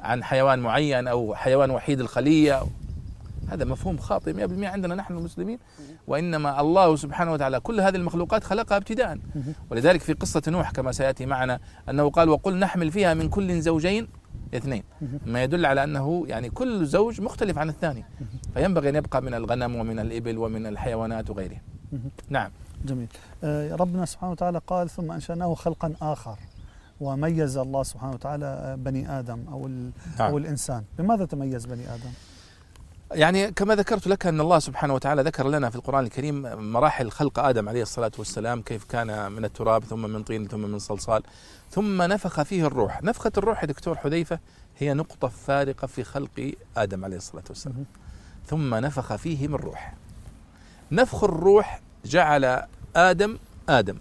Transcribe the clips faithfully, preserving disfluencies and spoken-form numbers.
عن حيوان معين أو حيوان وحيد الخلية. هذا مفهوم خاطئ مئة بالمئة عندنا نحن المسلمين، وإنما الله سبحانه وتعالى كل هذه المخلوقات خلقها ابتداء. ولذلك في قصة نوح كما سيأتي معنا أنه قال وقل نحمل فيها من كل زوجين اثنين، ما يدل على أنه يعني كل زوج مختلف عن الثاني، فينبغي أن يبقى من الغنم ومن الإبل ومن الحيوانات وغيرها. نعم. جميل. ربنا سبحانه وتعالى قال ثم أنشأناه خلقا آخر، وميز الله سبحانه وتعالى بني آدم أو, نعم. أو الإنسان. بماذا تميز بني آدم؟ يعني كما ذكرت لك أن الله سبحانه وتعالى ذكر لنا في القرآن الكريم مراحل خلق آدم عليه الصلاة والسلام، كيف كان من التراب ثم من طين ثم من صلصال ثم نفخ فيه الروح. نفخة الروح يا دكتور حذيفة هي نقطة فارقة في خلق آدم عليه الصلاة والسلام. ثم نفخ فيه من روح. نفخ الروح جعل آدم آدم،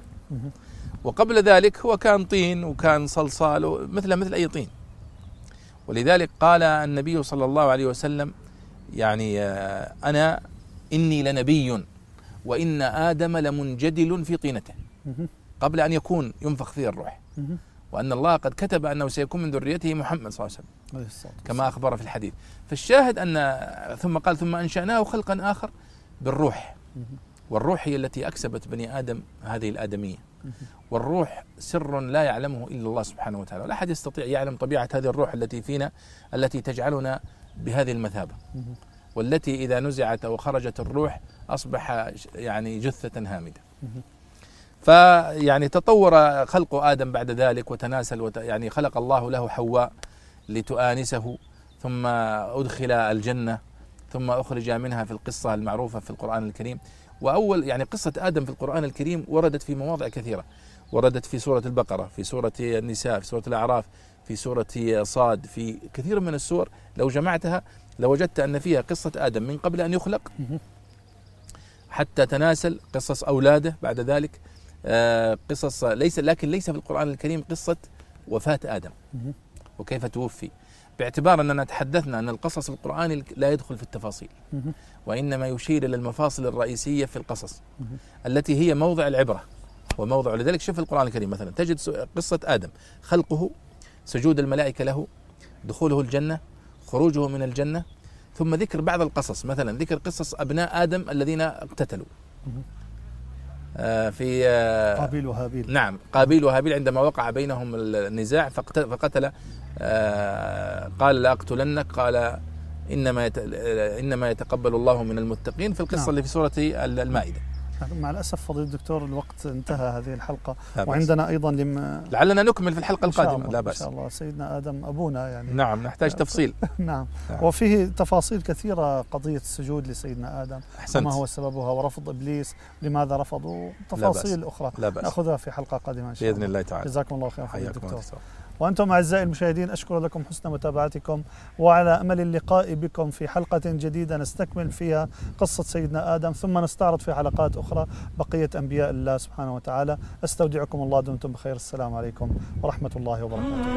وقبل ذلك هو كان طين وكان صلصال مثل مثل أي طين. ولذلك قال النبي صلى الله عليه وسلم يعني أنا إني لنبي وإن آدم لمنجدل في طينته، قبل أن يكون ينفخ فيه الروح، وأن الله قد كتب أنه سيكون من ذريته محمد صلى الله عليه وسلم كما أخبر في الحديث. فالشاهد أن ثم قال ثم أنشأناه خلقا آخر بالروح، والروح هي التي أكسبت بني آدم هذه الآدمية. والروح سر لا يعلمه إلا الله سبحانه وتعالى، ولا أحد يستطيع يعلم طبيعة هذه الروح التي فينا التي تجعلنا بهذه المثابة، والتي إذا نزعت أو خرجت الروح أصبح يعني جثة هامدة. فيعني تطور خلق آدم بعد ذلك وتناسل وت... يعني خلق الله له حواء لتؤانسه، ثم أدخل الجنة، ثم أخرج منها في القصة المعروفة في القرآن الكريم. وأول يعني قصة آدم في القرآن الكريم وردت في مواضع كثيرة، وردت في سورة البقرة، في سورة النساء، في سورة الأعراف، في سورة صاد، في كثير من السور لو جمعتها لوجدت أن فيها قصة آدم من قبل أن يخلق حتى تناسل، قصص أولاده بعد ذلك، قصص ليس لكن ليس في القرآن الكريم قصة وفاة آدم وكيف توفي، باعتبار أننا تحدثنا أن القصص القرآني لا يدخل في التفاصيل، وإنما يشير إلى المفاصل الرئيسية في القصص التي هي موضع العبرة وموضع. لذلك شوف القرآن الكريم مثلا تجد قصة آدم، خلقه، سجود الملائكة له، دخوله الجنة، خروجه من الجنة، ثم ذكر بعض القصص، مثلا ذكر قصص أبناء آدم الذين اقتتلوا في قابيل وهابيل. نعم، قابيل وهابيل عندما وقع بينهم النزاع فقتل، قال لأقتلنك، قال إنما إنما يتقبل الله من المتقين، في القصة نعم. اللي في سورة المائدة. مع الأسف فضيلة الدكتور الوقت انتهى هذه الحلقة، وعندنا أيضا لم... لعلنا نكمل في الحلقة القادمة. لا بأس إن شاء الله. سيدنا آدم أبونا يعني نعم نحتاج تفصيل. نعم. نعم وفيه تفاصيل كثيرة، قضية السجود لسيدنا آدم أحسنت. وما هو سببها، ورفض إبليس لماذا رفضوا، تفاصيل أخرى نأخذها في حلقة قادمة إن شاء الله بإذن الله تعالى. جزاكم الله خير فضيلة الدكتور. وأنتم أعزائي المشاهدين أشكر لكم حسن متابعتكم، وعلى أمل اللقاء بكم في حلقة جديدة نستكمل فيها قصة سيدنا آدم، ثم نستعرض في حلقات أخرى بقية أنبياء الله سبحانه وتعالى. أستودعكم الله، دمتم بخير. السلام عليكم ورحمة الله وبركاته.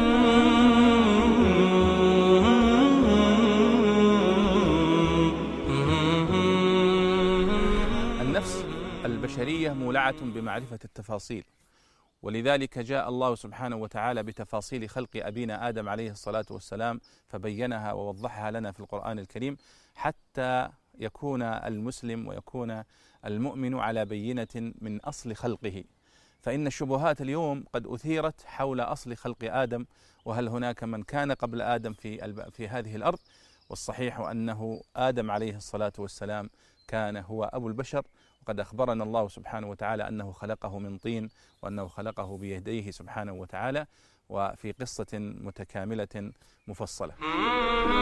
النفس البشرية مولعة بمعرفة التفاصيل، ولذلك جاء الله سبحانه وتعالى بتفاصيل خلق أبينا آدم عليه الصلاة والسلام فبينها ووضحها لنا في القرآن الكريم، حتى يكون المسلم ويكون المؤمن على بينة من أصل خلقه. فإن الشبهات اليوم قد أثيرت حول أصل خلق آدم، وهل هناك من كان قبل آدم في في هذه الأرض؟ والصحيح أنه آدم عليه الصلاة والسلام كان هو أبو البشر، وقد أخبرنا الله سبحانه وتعالى أنه خلقه من طين، وأنه خلقه بيديه سبحانه وتعالى، وفي قصة متكاملة مفصلة.